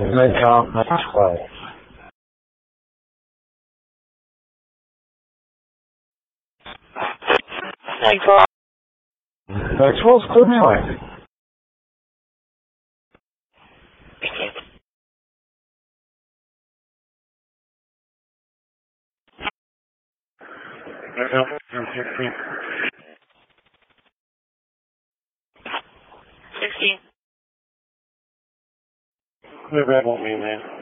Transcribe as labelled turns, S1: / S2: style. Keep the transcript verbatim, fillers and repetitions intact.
S1: then count twelve.
S2: Maxwell.
S1: Maxwell's clear me away.
S2: Sixteen.
S3: Clear red won't mean that.